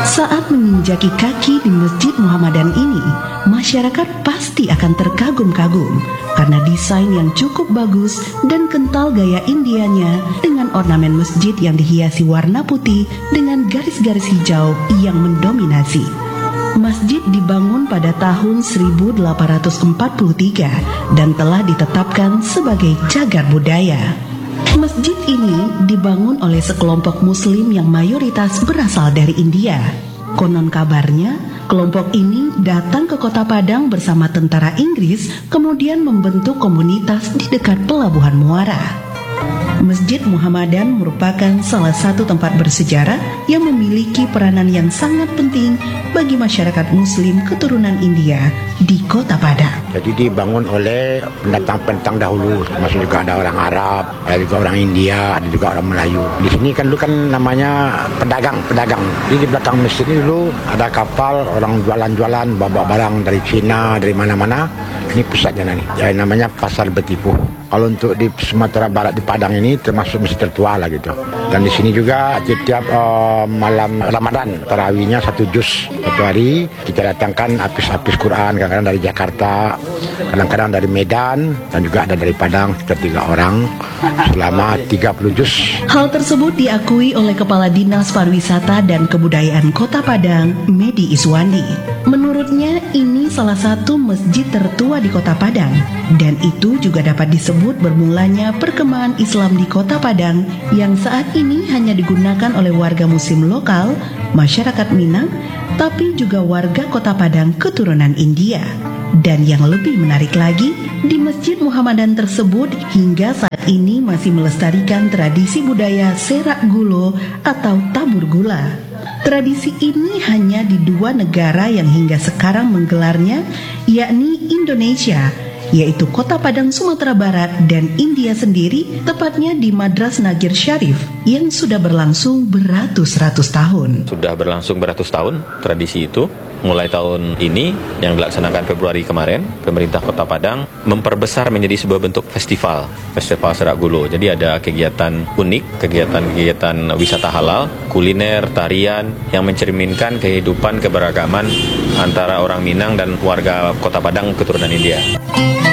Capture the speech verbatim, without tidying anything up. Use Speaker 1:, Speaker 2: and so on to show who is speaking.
Speaker 1: Saat menginjaki kaki di Masjid Muhammadan ini, masyarakat pasti akan terkagum-kagum karena desain yang cukup bagus dan kental gaya Indianya dengan ornamen masjid yang dihiasi warna putih dengan garis-garis hijau yang mendominasi. Masjid dibangun pada tahun seribu delapan ratus empat puluh tiga dan telah ditetapkan sebagai cagar budaya. Masjid ini dibangun oleh sekelompok muslim yang mayoritas berasal dari India. Konon kabarnya, kelompok ini datang ke Kota Padang bersama tentara Inggris, kemudian membentuk komunitas di dekat Pelabuhan Muara. Masjid Muhammadan merupakan salah satu tempat bersejarah yang memiliki peranan yang sangat penting bagi masyarakat muslim keturunan India di Kota Padang.
Speaker 2: Jadi dibangun oleh pendatang-pendatang dahulu, termasuk juga ada orang Arab, ada juga orang India, ada juga orang Melayu. Di sini kan dulu kan namanya pedagang-pedagang. Jadi di belakang masjid ini dulu ada kapal, orang jualan-jualan, bawa barang dari Cina, dari mana-mana. Ini pusatnya nih, jadi namanya Pasar Betipu. Kalau untuk di Sumatera Barat di Padang ini termasuk masjid tertua lah gitu. Dan di sini juga setiap uh, malam Ramadan tarawihnya satu juz satu hari kita datangkan apis-apis Quran, kadang-kadang dari Jakarta, kadang-kadang dari Medan, dan juga ada dari Padang sekitar tiga orang selama tiga puluh juz.
Speaker 1: Hal tersebut diakui oleh Kepala Dinas Pariwisata dan Kebudayaan Kota Padang, Medi Iswandi. Menurutnya ini salah satu masjid tertua di Kota Padang dan itu juga dapat disebut bermulanya perkembangan Islam di Kota Padang yang saat ini hanya digunakan oleh warga muslim lokal, masyarakat Minang, tapi juga warga Kota Padang keturunan India. Dan yang lebih menarik lagi, di Masjid Muhammadan tersebut hingga saat ini masih melestarikan tradisi budaya serak gulo atau tabur gula. Tradisi ini hanya di dua negara yang hingga sekarang menggelarnya, yakni Indonesia, yaitu Kota Padang, Sumatera Barat, dan India sendiri, tepatnya di Madras Nagir Syarif, yang sudah berlangsung beratus-ratus tahun.
Speaker 3: Sudah berlangsung beratus tahun tradisi itu. Mulai tahun ini yang dilaksanakan Februari kemarin, pemerintah Kota Padang memperbesar menjadi sebuah bentuk festival, Festival Serak Gulo. Jadi ada kegiatan unik, kegiatan-kegiatan wisata halal, kuliner, tarian yang mencerminkan kehidupan keberagaman antara orang Minang dan warga Kota Padang keturunan India.